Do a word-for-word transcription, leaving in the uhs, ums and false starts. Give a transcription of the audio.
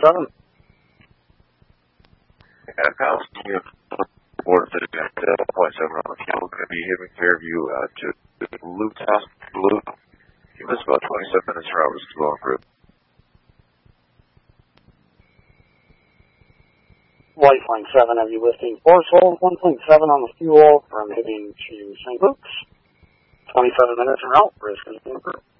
seven. Yeah, Kyle, you have board for the uh, point seven on the fuel. Going to be hitting Fairview uh, to Loop House Blue. Give us about twenty-seven minutes for hours to go on group. Lifeline seven, have you lifting force hold one point seven on the fuel from hitting to Saint Luke's. twenty-seven minutes from out, risk is in group.